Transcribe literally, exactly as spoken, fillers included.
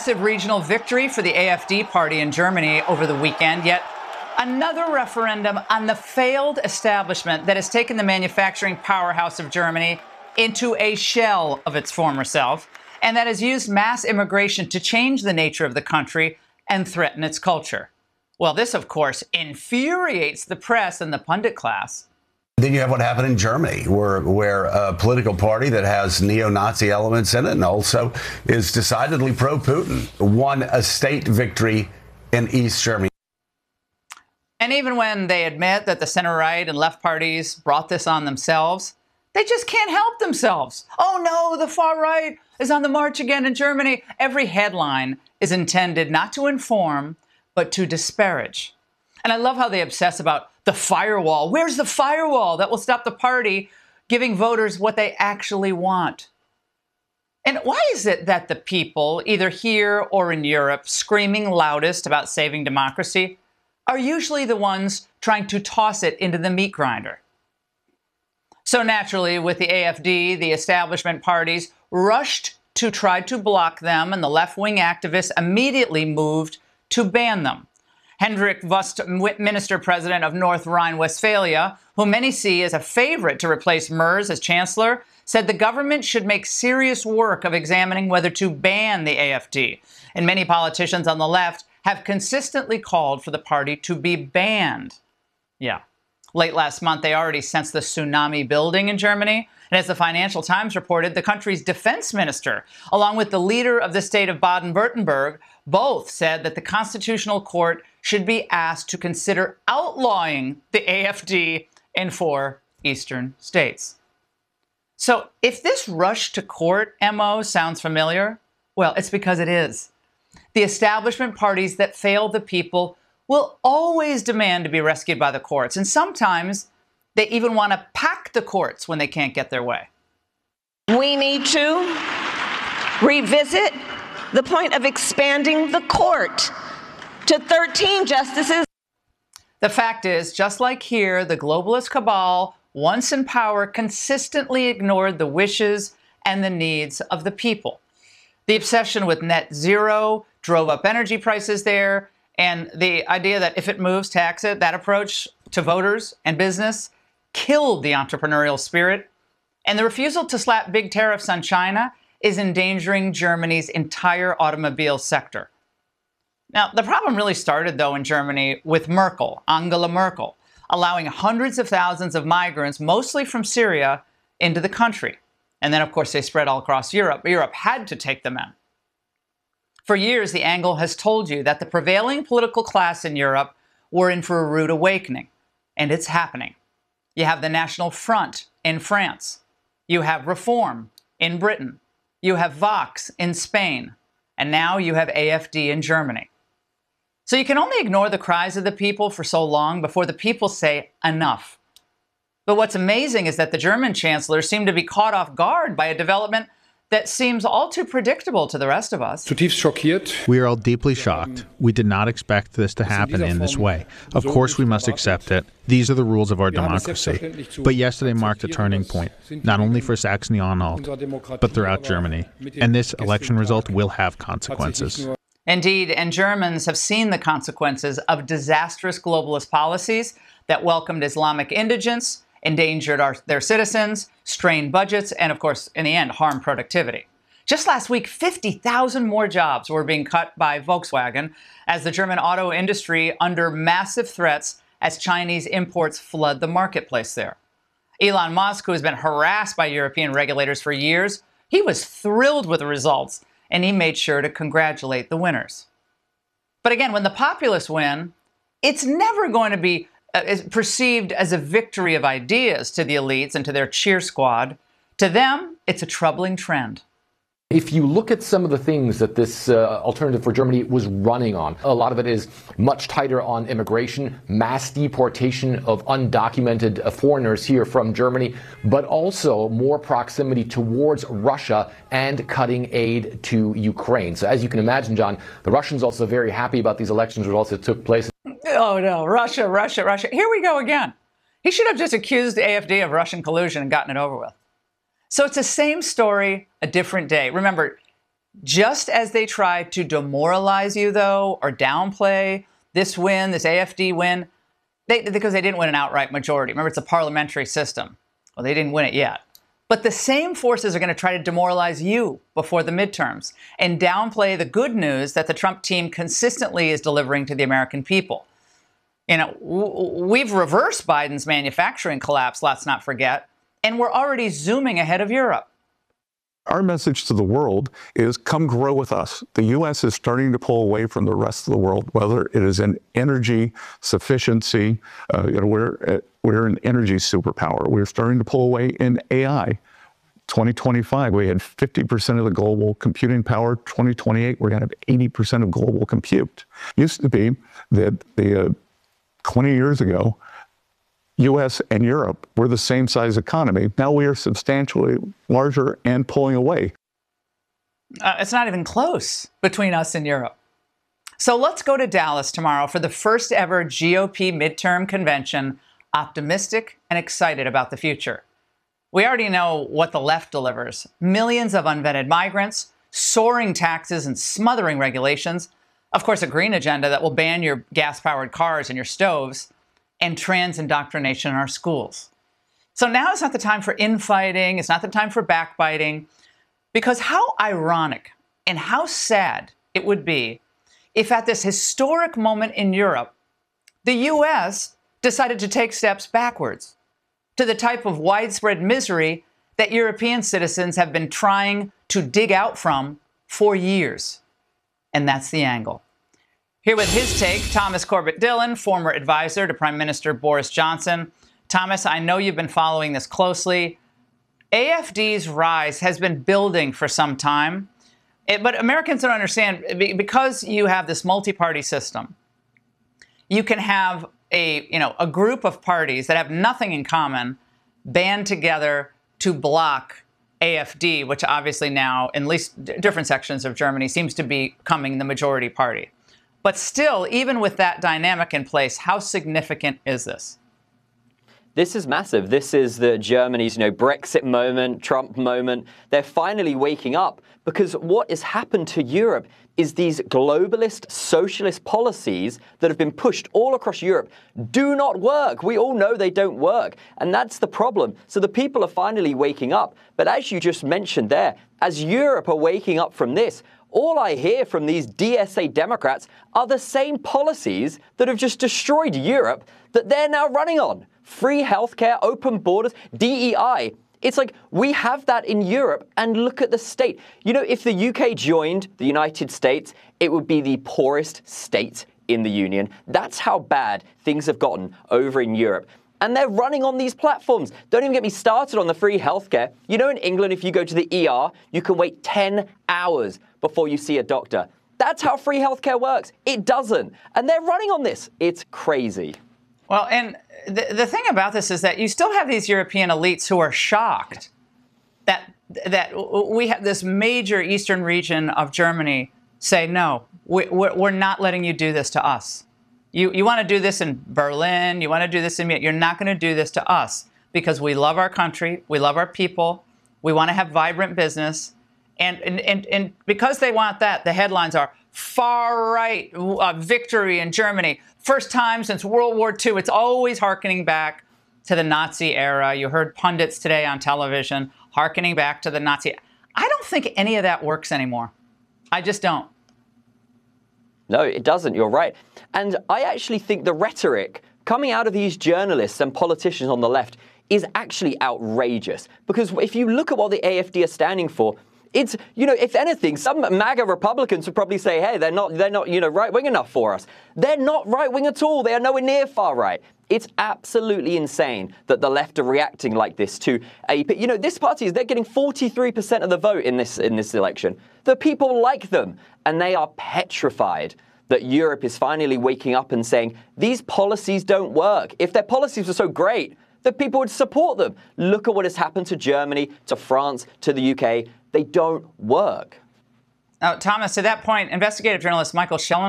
massive regional victory for the A F D party in Germany over the weekend, yet another referendum on the failed establishment that has taken the manufacturing powerhouse of Germany into a shell of its former self, and that has used mass immigration to change the nature of the country and threaten its culture. Well, this, of course, infuriates the press and the pundit class. Then you have what happened in Germany, where where a political party that has neo-Nazi elements in it and also is decidedly pro-Putin won a state victory in East Germany. And even when they admit that the center-right and left parties brought this on themselves, they just can't help themselves. Oh no, the far right is on the march again in Germany. Every headline is intended not to inform, but to disparage. And I love how they obsess about the firewall. Where's the firewall that will stop the party giving voters what they actually want? And why is it that the people, either here or in Europe, screaming loudest about saving democracy, are usually the ones trying to toss it into the meat grinder? So naturally, with the A F D, the establishment parties rushed to try to block them, and the left-wing activists immediately moved to ban them. Hendrik Wüst, Minister-President of North Rhine-Westphalia, who many see as a favorite to replace Merz as chancellor, said the government should make serious work of examining whether to ban the A F D. And many politicians on the left have consistently called for the party to be banned. Yeah. Late last month, they already sensed the tsunami building in Germany. And as the Financial Times reported, the country's defense minister, along with the leader of the state of Baden-Württemberg, both said that the Constitutional Court should be asked to consider outlawing the A F D in four eastern states. So if this rush to court M O sounds familiar, well, it's because it is. The establishment parties that fail the people will always demand to be rescued by the courts. And sometimes they even want to pack the courts when they can't get their way. We need to revisit the point of expanding the court to thirteen justices. The fact is, just like here, the globalist cabal, once in power, consistently ignored the wishes and the needs of the people. The obsession with net zero drove up energy prices there, and the idea that if it moves, tax it, that approach to voters and business killed the entrepreneurial spirit. And the refusal to slap big tariffs on China is endangering Germany's entire automobile sector. Now, the problem really started, though, in Germany with Merkel, Angela Merkel, allowing hundreds of thousands of migrants, mostly from Syria, into the country. And then, of course, they spread all across Europe. Europe had to take them in. For years, the angle has told you that the prevailing political class in Europe were in for a rude awakening. And it's happening. You have the National Front in France. You have Reform in Britain. You have Vox in Spain. And now you have A F D in Germany. So you can only ignore the cries of the people for so long before the people say enough. But what's amazing is that the German chancellor seemed to be caught off guard by a development that seems all too predictable to the rest of us. We are all deeply shocked. We did not expect this to happen in this way. Of course, we must accept it. These are the rules of our democracy. But yesterday marked a turning point, not only for Saxony-Anhalt, but throughout Germany. And this election result will have consequences. Indeed, and Germans have seen the consequences of disastrous globalist policies that welcomed Islamic indigence, endangered our, their citizens, strained budgets, and of course, in the end, harmed productivity. Just last week, fifty thousand more jobs were being cut by Volkswagen as the German auto industry under massive threats as Chinese imports flood the marketplace there. Elon Musk, who has been harassed by European regulators for years, he was thrilled with the results, and he made sure to congratulate the winners. But again, when the populists win, it's never going to be is perceived as a victory of ideas to the elites and to their cheer squad. To them, it's a troubling trend. If you look at some of the things that this uh, Alternative for Germany was running on, a lot of it is much tighter on immigration, mass deportation of undocumented uh, foreigners here from Germany, but also more proximity towards Russia and cutting aid to Ukraine. So as you can imagine, John, the Russians also very happy about these elections results that took place. Oh, no, Russia, Russia, Russia. Here we go again. He should have just accused the A F D of Russian collusion and gotten it over with. So it's the same story, a different day. Remember, Just as they tried to demoralize you, though, or downplay this win, this A F D win, they, because they didn't win an outright majority. Remember, it's a parliamentary system. Well, they didn't win it yet. But the same forces are going to try to demoralize you before the midterms and downplay the good news that the Trump team consistently is delivering to the American people. You know, we've reversed Biden's manufacturing collapse, let's not forget, and we're already zooming ahead of Europe. Our message to the world is come grow with us. The U S is starting to pull away from the rest of the world, whether it is in energy sufficiency. Uh, you know, we're, we're an energy superpower. We're starting to pull away in A I. twenty twenty-five, we had fifty percent of the global computing power. twenty twenty-eight, we're going to have eighty percent of global compute. Used to be that the uh, twenty years ago, U S and Europe were the same size economy. Now we are substantially larger and pulling away. Uh, it's not even close between us and Europe. So let's go to Dallas tomorrow for the first ever G O P midterm convention, optimistic and excited about the future. We already know what the left delivers. Millions of unvetted migrants, soaring taxes and smothering regulations, of course, a green agenda that will ban your gas-powered cars and your stoves, and trans indoctrination in our schools. So now is not the time for infighting. It's not the time for backbiting, because how ironic and how sad it would be if at this historic moment in Europe, the U S decided to take steps backwards to the type of widespread misery that European citizens have been trying to dig out from for years. And that's the angle. Here with his take, Thomas Corbett Dillon, former advisor to Prime Minister Boris Johnson. Thomas, I know you've been following this closely. A F D's rise has been building for some time, it, but Americans don't understand, because you have this multi-party system, you can have a, you know, a group of parties that have nothing in common band together to block A F D, which obviously now, in at least different sections of Germany, seems to be becoming the majority party. But still, even with that dynamic in place, how significant is this? This is massive. This is the Germany's, you know, Brexit moment, Trump moment. They're finally waking up, because what has happened to Europe is these globalist socialist policies that have been pushed all across Europe do not work. We all know they don't work. And that's the problem. So the people are finally waking up. But as you just mentioned there, as Europe are waking up from this, all I hear from these D S A Democrats are the same policies that have just destroyed Europe that they're now running on. Free healthcare, open borders, D E I. It's like we have that in Europe, and look at the state. You know, if the U K joined the United States, it would be the poorest state in the Union. That's how bad things have gotten over in Europe. And they're running on these platforms. Don't even get me started on the free healthcare. You know, in England, if you go to the E R, you can wait ten hours before you see a doctor. That's how free healthcare works. It doesn't. And they're running on this. It's crazy. Well, and the, the thing about this is that you still have these European elites who are shocked that that we have this major eastern region of Germany say, no, we, we're, we're not letting you do this to us. You, you want to do this in Berlin, you want to do this in, you're not going to do this to us, because we love our country, we love our people, we want to have vibrant business. And, and, and, and because they want that, the headlines are far right uh, victory in Germany. First time since World War Two. It's always hearkening back to the Nazi era. You heard pundits today on television hearkening back to the Nazi. I don't think any of that works anymore. I just don't. No, it doesn't. You're right. And I actually think the rhetoric coming out of these journalists and politicians on the left is actually outrageous. Because if you look at what the A F D are standing for, it's, you know, if anything, some MAGA Republicans would probably say, hey, they're not, they're not, you know, right-wing enough for us. They're not right-wing at all. They are nowhere near far right. It's absolutely insane that the left are reacting like this to a, you know, this party is, they're getting forty-three percent of the vote in this, in this election. The people like them, and they are petrified that Europe is finally waking up and saying, these policies don't work. If their policies were so great, that people would support them. Look at what has happened to Germany, to France, to the U K. They don't work. Now, Thomas, to that point, investigative journalist Michael Shellenberger